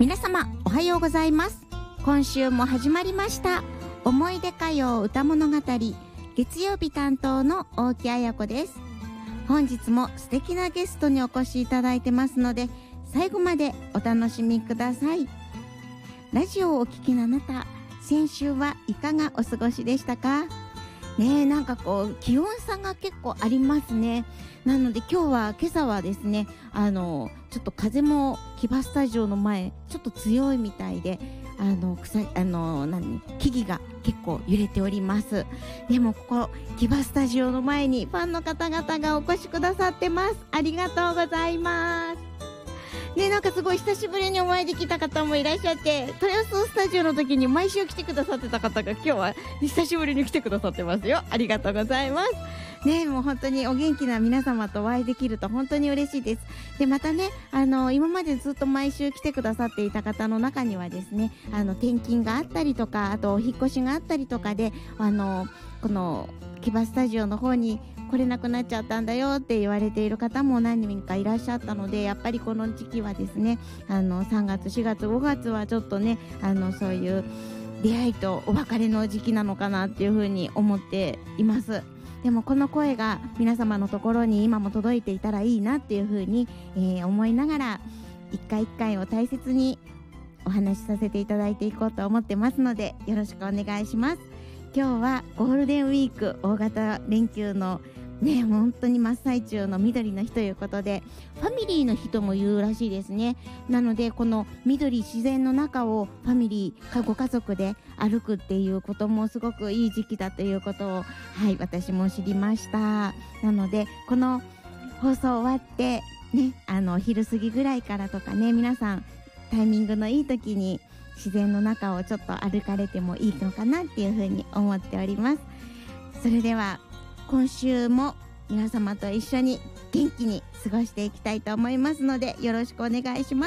皆様おはようございます。今週も始まりました思い出歌謡歌物語、月曜日担当の大木彩子です。本日も素敵なゲストにお越しいただいてますので、最後までお楽しみください。ラジオをお聞きのあなた、先週はいかがお過ごしでしたかね。なんか気温差が結構ありますね。なので今朝はですね、ちょっと風も木場スタジオの前ちょっと強いみたいで、木々が結構揺れております。でもここ木場スタジオの前にファンの方々がお越しくださってます。ありがとうございますね。なんかすごい久しぶりにお会いできた方もいらっしゃって、豊洲スタジオの時に毎週来てくださってた方が今日は久しぶりに来てくださってますよ。ありがとうございますね。もう本当にお元気な皆様とお会いできると本当に嬉しいです。でまたね、今までずっと毎週来てくださっていた方の中にはですね、転勤があったりとか、あとお引っ越しがあったりとかで、この木場スタジオの方に来れなくなっちゃったんだよって言われている方も何人かいらっしゃったので、やっぱりこの時期はですね、3月4月5月はちょっとね、そういう出会いとお別れの時期なのかなっていうふうに思っています。でもこの声が皆様のところに今も届いていたらいいなっていうふうに、思いながら一回一回を大切にお話しさせていただいていこうと思ってますので、よろしくお願いします。今日はゴールデンウィーク大型連休のね、本当に真っ最中の緑の日ということで、ファミリーの日とも言うらしいですね。なのでこの緑、自然の中をファミリーご家族で歩くっていうこともすごくいい時期だということを、私も知りました。なのでこの放送終わってね、昼過ぎぐらいからとかね、皆さんタイミングのいい時に自然の中をちょっと歩かれてもいいのかなっていうふうに思っております。それでは今週も皆様と一緒に元気に過ごしていきたいと思いますので、よろしくお願いします。